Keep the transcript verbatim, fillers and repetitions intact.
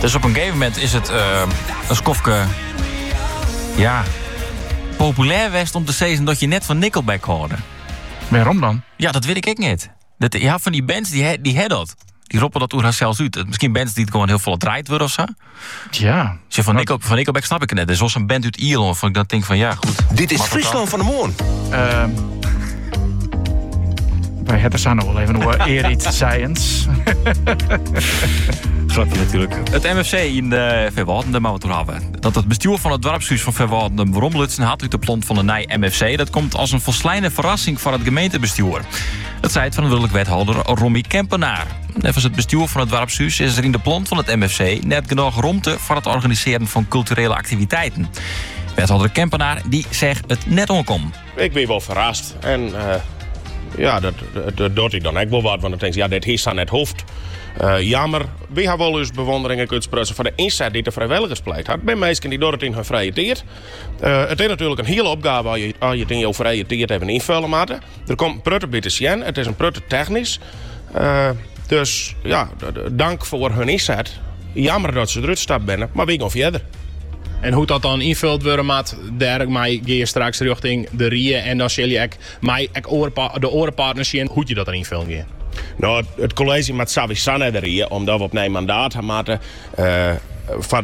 Dus op een gegeven moment is het uh, een skofke... Ja... populair was om te zeggen dat je net van Nickelback hoorde. Waarom dan? Ja, dat weet ik ook niet. Dat, ja, van die bands die, he, die hebben dat. Die roppen dat door zichzelf uit. Misschien bands die het gewoon heel veel draait worden of zo. Ja. Dus van, Nickel, van Nickelback snap ik het net. Er is zoals een band uit Ierland waarvan ik dan denk van ja, goed. Dit is Friesland van de Moorn. Uh, wij hebben er nog wel even over Erit Science. Grapje natuurlijk. Het M F C in de Verwalden, maar we het hebben. Dat het bestuur van het dorpshuis van Verwalden Romlutsen had uit de plan van de Nij M F C. Dat komt als een volslijne verrassing voor het gemeentebestuur. Dat zei het verantwoordelijk wethouder Romy Kempenaar. Nevens het bestuur van het dorpshuis is er in de plan van het M F C net genoeg ruimte voor het organiseren van culturele activiteiten. Wethouder Kempenaar die zegt het net onkom. Ik ben wel verrast. En uh, ja, dat, dat, dat doet ik dan ook wel wat. Want dan denk ik, ja, dit is aan het hoofd. Uh, jammer, we hebben wel eens bewonderingen kunnen sprutsen voor de inzet die de vrijwilligers pleit had. Bij mensen die door het in hun vrije tijd. Uh, het is natuurlijk een hele opgave als je, als je het in je vrije tijd even invullen moet. Er komt een prutte bij te zien. Het is een prutte technisch. Uh, dus ja, dank voor hun inzet. Jammer dat ze eruit stappen binnen, maar we gaan verder. En hoe dat dan invuld worden maat, daar ga je straks richting de Rieën en dan zul je ook de orenpartners zien hoe je dat dan invult. Nou, het, het college met Savi Sanne de Rieën, omdat we op een mandaat hebben uh, van